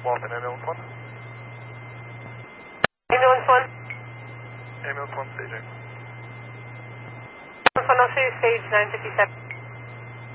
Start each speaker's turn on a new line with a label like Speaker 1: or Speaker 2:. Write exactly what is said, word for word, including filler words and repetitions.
Speaker 1: Walton, ambulance one.
Speaker 2: Ambulance one.
Speaker 1: Ambulance one, staging.
Speaker 2: Ambulance one, I'll show you stage nine fifty-seven.